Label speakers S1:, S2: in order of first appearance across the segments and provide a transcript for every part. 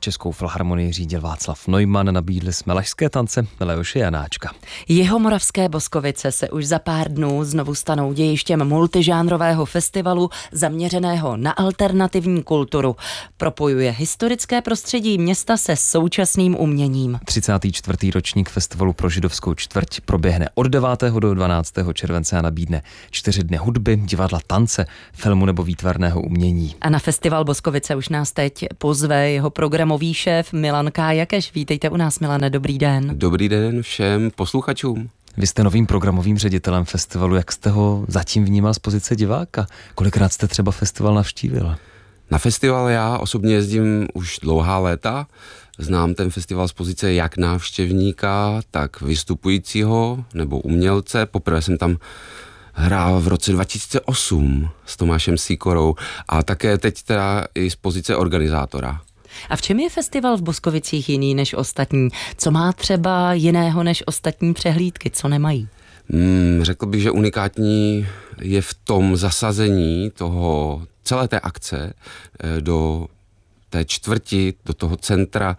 S1: Českou filharmonii řídil Václav Neumann, nabídli jsme lašské tance Leoše Janáčka.
S2: Jihomoravské Boskovice se už za pár dnů znovu stanou dějištěm multižánrového festivalu zaměřeného na alternativní kulturu. Propojuje historické prostředí města se současným uměním.
S1: 34. ročník festivalu pro židovskou čtvrť proběhne od 9. do 12. července a nabídne 4 dny hudby, divadla, tance, filmu nebo výtvarného umění.
S2: A na festival Boskovice už nás teď pozve jeho programový šéf Milan K. Jakeš. Vítejte u nás, Milane, dobrý den.
S3: Dobrý den všem posluchačům.
S1: Vy jste novým programovým ředitelem festivalu, jak jste ho zatím vnímal z pozice diváka? Kolikrát jste třeba festival navštívil?
S3: Na festival já osobně jezdím už dlouhá léta. Znám ten festival z pozice jak návštěvníka, tak vystupujícího nebo umělce. Poprvé jsem tam hrál v roce 2008 s Tomášem Sýkorou a také teď teda i z pozice organizátora.
S2: A v čem je festival v Boskovicích jiný než ostatní? Co má třeba jiného než ostatní přehlídky? Co nemají?
S3: Řekl bych, že unikátní je v tom zasazení celé té akce do té čtvrti, do toho centra,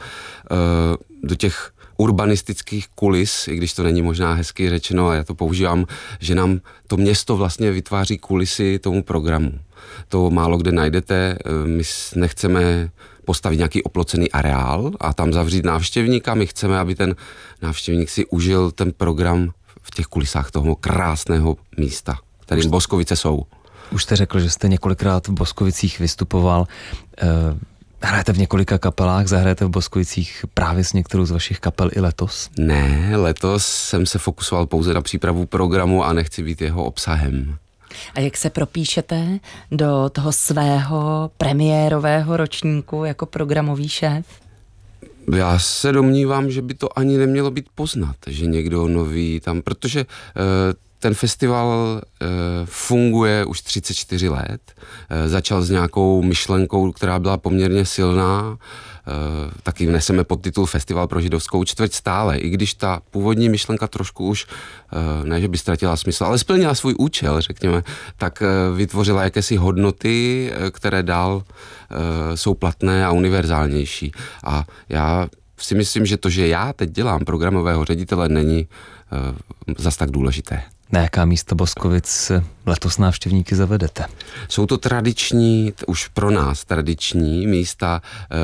S3: do těch urbanistických kulis, i když to není možná hezky řečeno, a já to používám, že nám to město vlastně vytváří kulisy tomu programu. To málo kde najdete, my nechceme postavit nějaký oplocený areál a tam zavřít návštěvníka, my chceme, aby ten návštěvník si užil ten program v těch kulisách toho krásného místa, tady Boskovice jsou.
S1: Už jste řekl, že jste několikrát v Boskovicích vystupoval. Hrajete v několika kapelách, zahrajete v Boskovicích právě s některou z vašich kapel i letos?
S3: Ne, letos jsem se fokusoval pouze na přípravu programu a nechci být jeho obsahem.
S2: A jak se propíšete do toho svého premiérového ročníku jako programový šéf?
S3: Já se domnívám, že by to ani nemělo být poznat, že někdo nový tam, protože ten festival funguje už 34 let. Začal s nějakou myšlenkou, která byla poměrně silná. Taky neseme podtitul Festival pro židovskou čtvrť stále, i když ta původní myšlenka trošku už, ne že by ztratila smysl, ale splnila svůj účel, řekněme, tak vytvořila jakési hodnoty, které dál jsou platné a univerzálnější. A já si myslím, že to, že já teď dělám programového ředitele, není zas tak důležité.
S1: Na jaká místa Boskovic letos návštěvníky zavedete?
S3: Jsou to tradiční, už pro nás tradiční místa,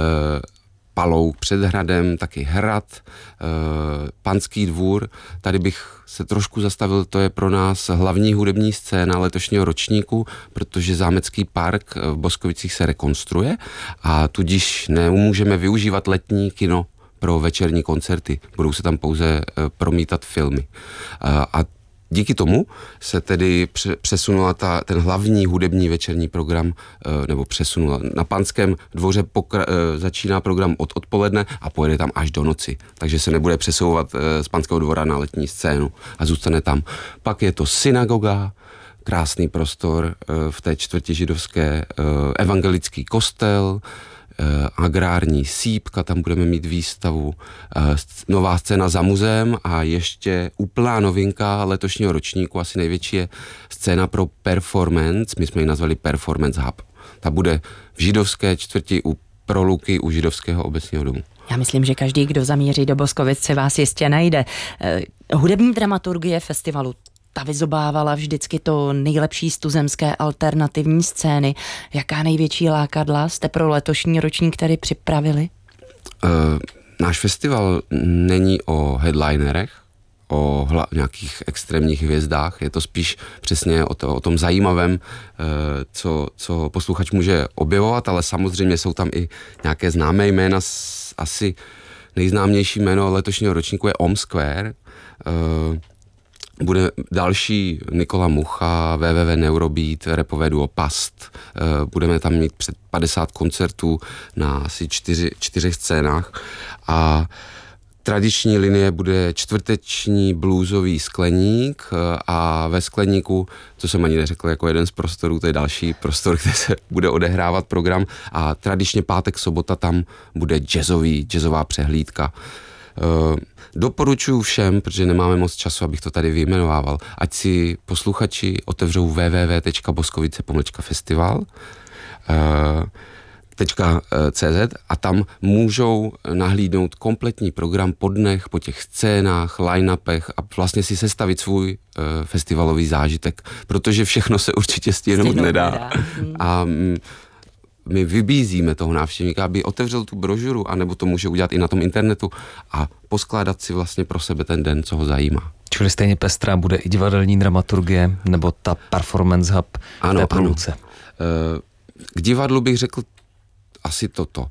S3: Palouk před hradem, taky hrad, Panský dvůr. Tady bych se trošku zastavil, to je pro nás hlavní hudební scéna letošního ročníku, protože Zámecký park v Boskovicích se rekonstruuje a tudíž nemůžeme využívat letní kino pro večerní koncerty. Budou se tam pouze promítat filmy. A díky tomu se tedy přesunula ten hlavní hudební večerní program, nebo přesunula. Na Panském dvoře začíná program od odpoledne a pojede tam až do noci. Takže se nebude přesouvat z Panského dvora na letní scénu a zůstane tam. Pak je to synagoga, krásný prostor v té čtvrti židovské, evangelický kostel, agrární sýpka, tam budeme mít výstavu, nová scéna za muzeem a ještě úplná novinka letošního ročníku, asi největší je scéna pro performance, my jsme ji nazvali Performance Hub. Ta bude v židovské čtvrti pro Luky u židovského obecního domu.
S2: Já myslím, že každý, kdo zamíří do Boskovic, se vás jistě najde. Hudební dramaturgie festivalu, ta vyzobávala vždycky to nejlepší z tuzemské alternativní scény. Jaká největší lákadla jste pro letošní ročník tady připravili?
S3: Náš festival není o headlinerech, o nějakých extrémních hvězdách, je to spíš přesně o tom zajímavém, co posluchač může objevovat, ale samozřejmě jsou tam i nějaké známé jména, asi nejznámější jméno letošního ročníku je Om Square, bude další Nikola Mucha, www Neurobeat, rapové duo Past. Budeme tam mít před 50 koncertů na asi 4 scénách a tradiční linie bude čtvrteční bluesový Skleník a ve Skleníku, co jsem ani neřekl, jako jeden z prostorů, to je další prostor, kde se bude odehrávat program a tradičně pátek, sobota tam bude jazzová přehlídka. Doporučuji všem, protože nemáme moc času, abych to tady vyjmenovával, ať si posluchači otevřou www.boskovice.festival. .cz a tam můžou nahlídnout kompletní program po dnech, po těch scénách, line-upech a vlastně si sestavit svůj festivalový zážitek, protože všechno se určitě stihnout nedá. A my vybízíme toho návštěvníka, aby otevřel tu brožuru, anebo to může udělat i na tom internetu a poskládat si vlastně pro sebe ten den, co ho zajímá.
S1: Čili stejně pestrá bude i divadelní dramaturgie, nebo ta performance hub v té průlce.
S3: K divadlu bych řekl asi toto.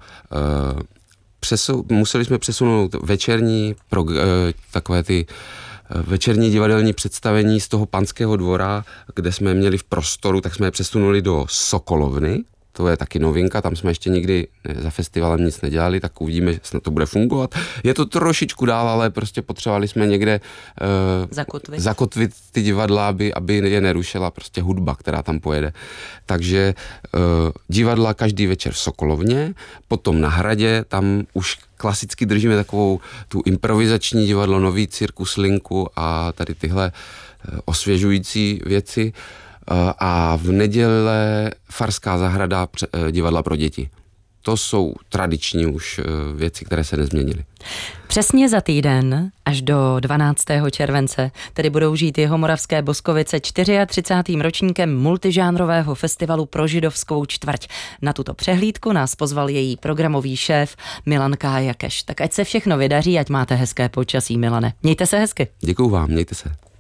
S3: Museli jsme přesunout takové ty večerní divadelní představení z toho Panského dvora, kde jsme měli v prostoru, tak jsme je přesunuli do Sokolovny. To je taky novinka, tam jsme ještě nikdy za festivalem nic nedělali, tak uvidíme, jestli to bude fungovat. Je to trošičku dál, ale prostě potřebovali jsme někde zakotvit ty divadla, aby je nerušila prostě hudba, která tam pojede. Takže divadla každý večer v Sokolovně, potom na Hradě, tam už klasicky držíme takovou tu improvizační divadlo, nový cirkus Linku a tady tyhle osvěžující věci. A v neděle Farská zahrada, divadla pro děti. To jsou tradiční už věci, které se nezměnily.
S2: Přesně za týden až do 12. července tedy budou žít Jihomoravské Boskovice 34. ročníkem multižánrového festivalu pro židovskou čtvrť. Na tuto přehlídku nás pozval její programový šéf Milan Kájakeš. Tak ať se všechno vydaří, ať máte hezké počasí, Milane. Mějte se hezky.
S3: Děkuju vám, mějte se.